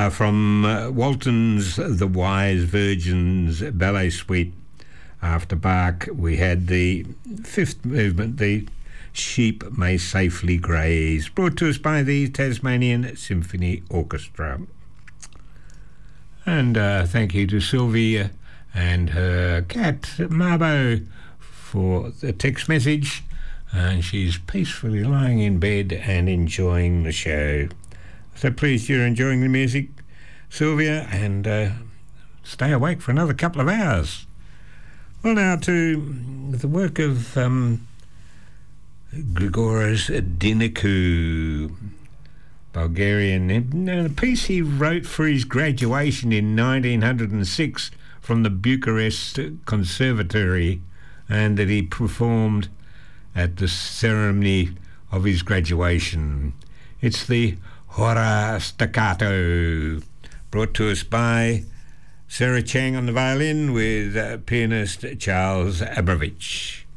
from Walton's The Wise Virgin's Ballet Suite. After Bach, we had the fifth movement, the Sheep May Safely Graze, brought to us by the Tasmanian Symphony Orchestra. And thank you to Sylvia and her cat, Marbo, for the text message. And she's peacefully lying in bed and enjoying the show. So pleased you're enjoying the music, Sylvia, and stay awake for another couple of hours. Well, now to the work of Grigoras Dinicu, Bulgarian. A piece he wrote for his graduation in 1906 from the Bucharest Conservatory, and that he performed at the ceremony of his graduation. It's the Hora Staccato, brought to us by Sarah Chang on the violin with pianist Charles Abrovich.